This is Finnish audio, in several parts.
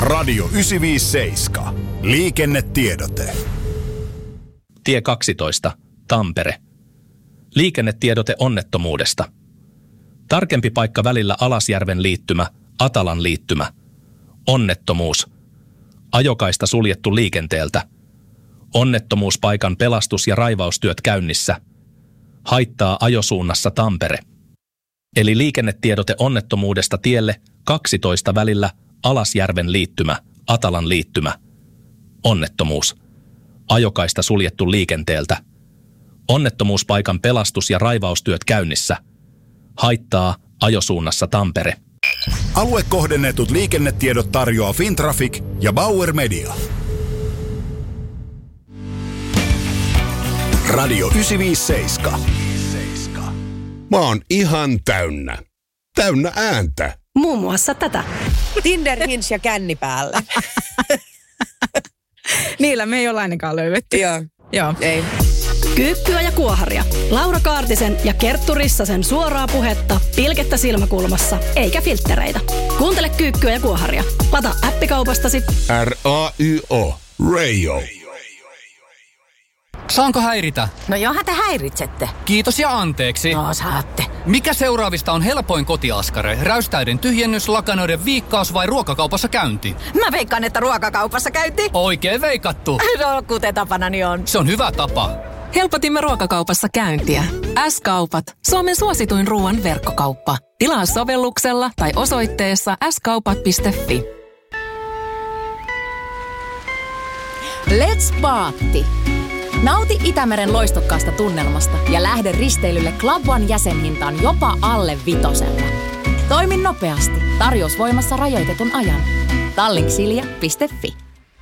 Radio 957. Liikennetiedote. Tie 12, Tampere. Liikennetiedote onnettomuudesta. Tarkempi paikka välillä Alasjärven liittymä, Atalan liittymä. Onnettomuus. Ajokaista suljettu liikenteeltä. Onnettomuuspaikan pelastus- ja raivaustyöt käynnissä. Haittaa ajosuunnassa Tampere. Eli liikennetiedote onnettomuudesta tielle 12 välillä Alasjärven liittymä, Atalan liittymä. Onnettomuus. Ajokaista suljettu liikenteeltä. Onnettomuuspaikan pelastus- ja raivaustyöt käynnissä. Haittaa ajosuunnassa Tampere. Aluekohdennetut liikennetiedot tarjoaa Fintraffic ja Bauer Media. Radio 957. Mä oon ihan täynnä. Täynnä ääntä. Muun muassa tätä. Tinder, Hinge ja känni päälle. Niillä me ei ole ainakaan löydetty. Joo. Ei. Kyykkyä ja kuoharia. Laura Kaartisen ja Kerttu Rissasen suoraa puhetta pilkettä silmäkulmassa, eikä filttereitä. Kuuntele Kyykkyä ja kuoharia. Lataa appikaupastasi R-A-Y-O. Radio. Saanko häiritä? No johan te häiritsette. Kiitos ja anteeksi. No saatte. Mikä seuraavista on helpoin kotiaskare? Räystäiden tyhjennys, lakanoiden viikkaus vai ruokakaupassa käynti? Mä veikkaan, että ruokakaupassa käynti. Oikein veikattu. No kuten tapanani on. Se on hyvä tapa. Helpotimme ruokakaupassa käyntiä. S-kaupat. Suomen suosituin ruoan verkkokauppa. Tilaa sovelluksella tai osoitteessa skaupat.fi. Let's Paatti. Nauti Itämeren loistokkaasta tunnelmasta ja lähde risteilylle Club One jäsenhintaan jopa alle 5. Toimi nopeasti. Tarjous voimassa rajoitetun ajan. Tallinksilja.fi.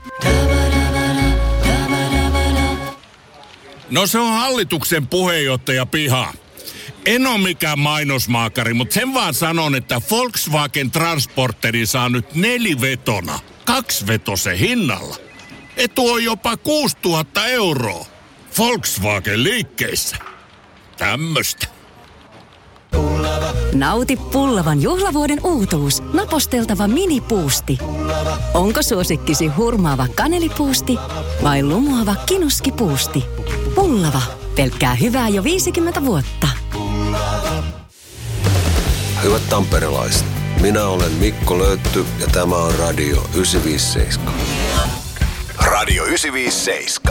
No se on hallituksen puheenjohtaja Piha. En ole mikään mainosmaakari, mutta sen vaan sanon, että Volkswagen Transporteri saa nyt 4-vetona 2-vetosen hinnalla. Etu on jopa 6 000 €. Volkswagen liikkeissä. Tämmöstä. Nauti Pullavan juhlavuoden uutuus. Naposteltava minipuusti. Onko suosikkisi hurmaava kanelipuusti vai lumoava kinuskipuusti? Pullava. Pelkkää hyvää jo 50 vuotta. Hyvät tamperelaiset, minä olen Mikko Löötty ja tämä on Radio 957. Radio 957.